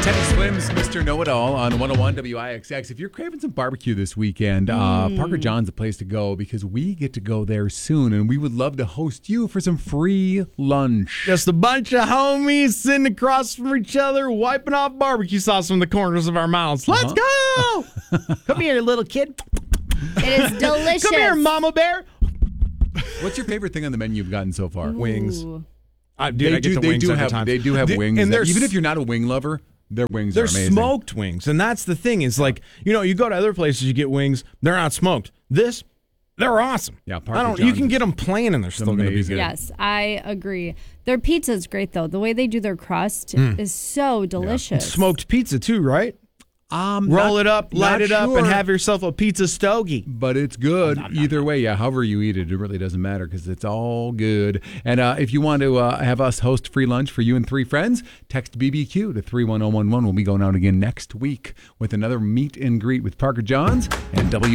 Teddy Swims, Mr. Know-It-All on 101 WIXX. If you're craving some barbecue this weekend, Parker John's the place to go because we get to go there soon, and we would love to host you for some free lunch. Just a bunch of homies sitting across from each other, wiping off barbecue sauce from the corners of our mouths. Let's go! Come here, little kid. It is delicious. Come here, Mama Bear. What's your favorite thing on the menu you've gotten so far? Wings. Ooh. I get the wings every time. They do have wings. And Even if you're not a wing lover, their wings are amazing. They're smoked wings, and that's the thing. Is like, you go to other places, you get wings, they're not smoked. They're awesome. Yeah, Parker you can get them plain, and they're still going to be good. Yes, I agree. Their pizza is great, though. The way they do their crust is so delicious. Smoked pizza too, right? Roll it up, light it up, and have yourself a pizza stogie. But it's good either way. Yeah, however you eat it, it really doesn't matter because it's all good. And if you want to have us host free lunch for you and 3 friends, text BBQ to 31011. We'll be going out again next week with another meet and greet with Parker Johns and